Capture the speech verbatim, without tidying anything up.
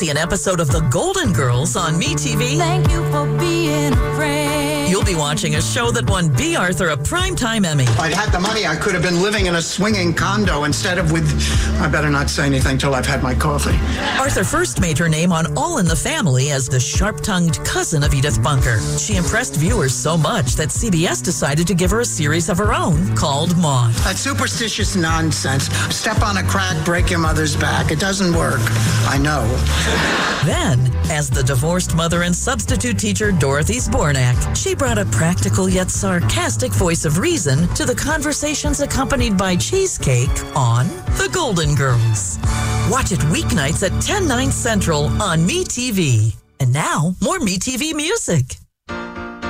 see an episode of The Golden Girls on MeTV. Thank you for being a friend. You'll be watching a show that won B. Arthur a Primetime Emmy. If I'd had the money, I could have been living in a swinging condo instead of with... I better not say anything till I've had my coffee. Arthur first made her name on All in the Family as the sharp-tongued cousin of Edith Bunker. She impressed viewers so much that C B S decided to give her a series of her own called Maude. That superstitious nonsense. Step on a crack, break your mother's back. It doesn't work. I know. Then, as the divorced mother and substitute teacher Dorothy Zbornak, she brought a practical yet sarcastic voice of reason to the conversations accompanied by cheesecake on The Golden Girls. Watch it weeknights at ten, nine Central on MeTV. And now, more MeTV music.